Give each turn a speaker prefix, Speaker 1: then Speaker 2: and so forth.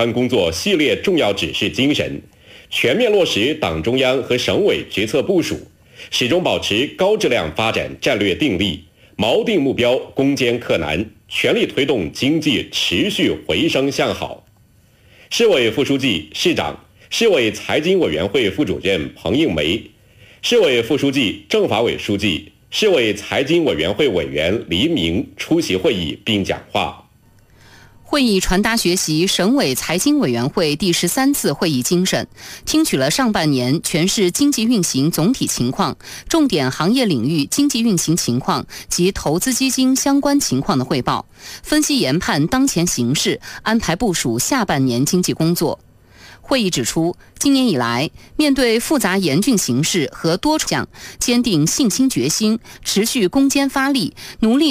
Speaker 1: 川工作系列重要指示精神，全面落实党中央和省委决策部署，始终保持高质量发展战略定力，锚定目标，攻坚克难，全力推动经济持续回升向好。市委副书记、市长、市委财经委员会副主任彭应梅，市委副书记、政法委书记、市委财经委员会委员黎明出席会议并讲话。
Speaker 2: 会议传达学习省委财经委员会第13次会议精神，听取了上半年全市经济运行总体情况、重点行业领域经济运行情况及投资基金相关情况的汇报，分析研判当前形势，安排部署下半年经济工作。会议指出，今年以来，面对复杂严峻形势和多重坚定信心决心，持续攻坚发力，努力